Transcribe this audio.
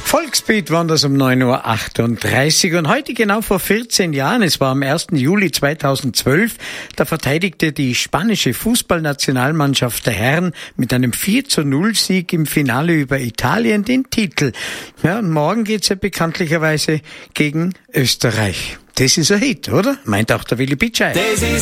Volksbeat waren das um 9:38 Uhr und heute genau vor 14 Jahren, es war am 1. Juli 2012, da verteidigte die spanische Fußballnationalmannschaft der Herren mit einem 4:0 Sieg im Finale über Italien den Titel. Ja, und morgen geht's ja bekanntlicherweise gegen Österreich. Das ist ein Hit, oder? Meint auch der Willi Bitschei.